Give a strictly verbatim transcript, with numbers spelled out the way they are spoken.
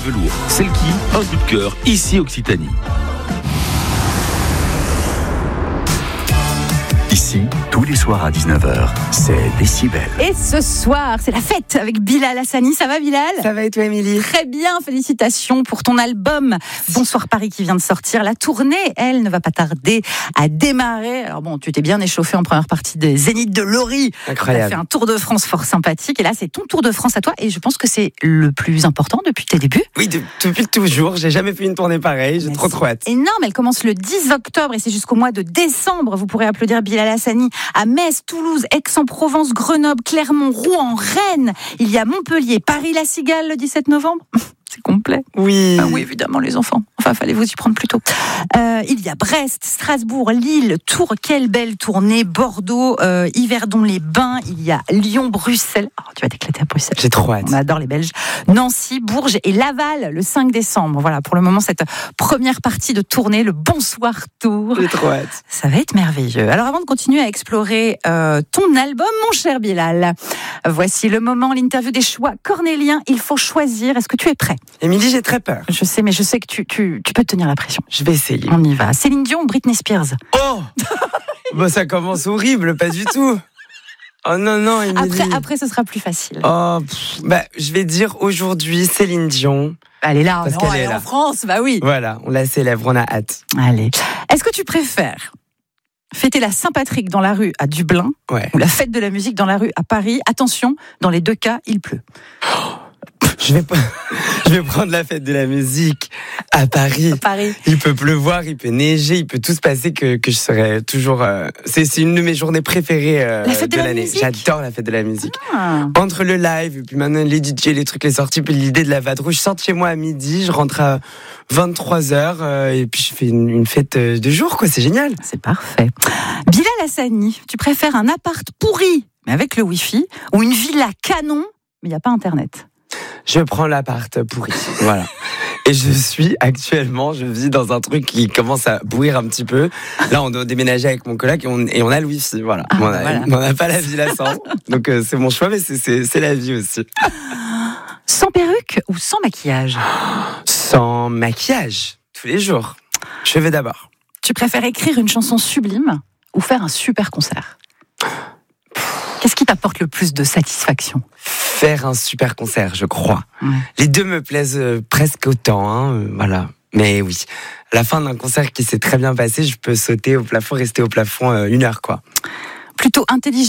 Velours, celle qui, un coup de cœur, ici Occitanie. Ici, tous les soirs à dix-neuf heures, c'est Décibel. Et ce soir, c'est la fête avec Bilal Hassani. Ça va, Bilal ? Ça va et toi, Émilie ? Très bien, félicitations pour ton album Bonsoir Paris qui vient de sortir. La tournée, elle, ne va pas tarder à démarrer. Alors bon, tu t'es bien échauffé en première partie des Zénith de Laurie. Incroyable. Tu as fait un tour de France fort sympathique. Et là, c'est ton tour de France à toi. Et je pense que c'est le plus important depuis tes débuts. Oui, de, depuis toujours. J'ai jamais fait une tournée pareille. J'ai Mais trop trop hâte. Énorme, elle commence le dix octobre et c'est jusqu'au mois de décembre. Vous pourrez applaudir Bilal Hassani à Metz, Toulouse, Aix-en-Provence, Grenoble, Clermont, Rouen, Rennes. Il y a Montpellier, Paris-La Cigale le dix-sept novembre. C'est complet. Oui. Ah oui, évidemment, les enfants. Enfin, fallait vous y prendre plus tôt. Euh, il y a Brest, Strasbourg, Lille, Tours. Quelle belle tournée. Bordeaux, euh, Yverdon-les-Bains. Il y a Lyon, Bruxelles. Oh, tu vas t'éclater à Bruxelles. J'ai trop hâte. On adore les Belges. Nancy, Bourges et Laval le cinq décembre. Voilà, pour le moment, cette première partie de tournée, le Bonsoir Tour. J'ai trop hâte. Ça va être merveilleux. Alors, avant de continuer à explorer euh, ton album, mon cher Bilal, voici le moment, l'interview des choix cornéliens. Il faut choisir. Est-ce que tu es prêt ? Émilie, j'ai très peur. Je sais, mais je sais que tu, tu, tu peux tenir la pression. Je vais essayer. On y va. Céline Dion ou Britney Spears ? Oh bah, ça commence horrible, pas du tout. Oh non, non, Émilie. Après, après, ce sera plus facile. Oh, pff, bah, je vais dire aujourd'hui Céline Dion. Elle est là, Parce non, qu'elle elle est est là. en France, bah oui. Voilà, on la célèbre, on a hâte. Allez. Est-ce que tu préfères fêter la Saint-Patrick dans la rue à Dublin Ouais. ou la fête de la musique dans la rue à Paris ? Attention, dans les deux cas, il pleut. Je vais, pas... je vais prendre la fête de la musique à Paris. Paris. Il peut pleuvoir, il peut neiger, il peut tout se passer que, que je serai toujours... Euh... C'est, c'est une de mes journées préférées euh, La fête de de la l'année. musique. J'adore la fête de la musique. Ah. Entre le live, et puis maintenant les D J, les trucs, les sorties, puis l'idée de la vadrouille. Je sors de chez moi à midi, je rentre à vingt-trois heures, euh, et puis je fais une, une fête de jour, quoi. C'est génial. C'est parfait. Bilal Hassani, tu préfères un appart pourri, mais avec le Wi-Fi, ou une villa canon, mais il n'y a pas Internet ? Je prends l'appart pourri. Voilà. Et je suis actuellement, je vis dans un truc qui commence à pourrir un petit peu. Là, on doit déménager avec mon coloc et on, et on a le wifi. Voilà. Ah, on n'a voilà. pas la villa sans. Donc, euh, c'est mon choix, mais c'est, c'est, c'est la vie aussi. Sans perruque ou sans maquillage ? Sans maquillage, tous les jours. Je vais d'abord. Tu préfères écrire une chanson sublime ou faire un super concert ? Qu'est-ce qui t'apporte le plus de satisfaction ? Faire un super concert, je crois. Ouais. Les deux me plaisent euh, presque autant, hein, euh, voilà. Mais oui, à la fin d'un concert qui s'est très bien passé, je peux sauter au plafond, rester au plafond euh, une heure, quoi. Plutôt intelligent